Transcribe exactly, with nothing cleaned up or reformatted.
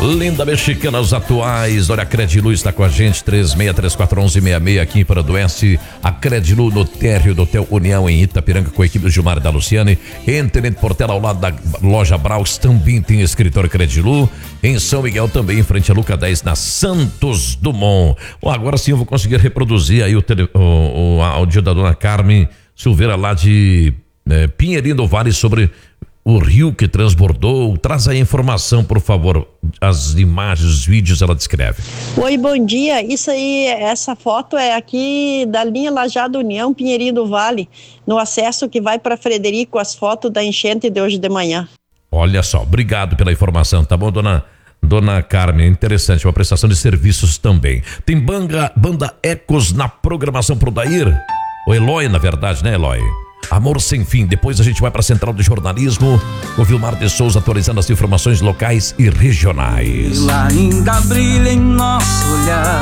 Linda Mexicanas Atuais, olha, a Credilu está com a gente, três seis três quatro um um seis seis aqui em Paraduense. A Credilu no térreo do Hotel União em Itapiranga com a equipe do Gilmar e da Luciane. Em Tenente Portela ao lado da loja Braus também tem escritório Credilu. Em São Miguel também em frente a Luca dez na Santos Dumont. Bom, agora sim eu vou conseguir reproduzir aí o, tele, o, o áudio da dona Carmen Silveira lá de é, Pinheirinho do Vale sobre o rio que transbordou. Traz aí a informação, por favor, as imagens, os vídeos, ela descreve. Oi, bom dia. Isso aí, essa foto é aqui da linha Lajado União, Pinheirinho do Vale, no acesso que vai para Frederico, as fotos da enchente de hoje de manhã. Olha só, obrigado pela informação, tá bom, dona, dona Carmen? Interessante, uma prestação de serviços também. Tem banda, banda Ecos na programação pro Dair? O Eloy, na verdade, né, Eloy? Amor Sem Fim. Depois a gente vai para a Central de Jornalismo com o Vilmar de Souza atualizando as informações locais e regionais. Ela ainda brilha em nosso olhar.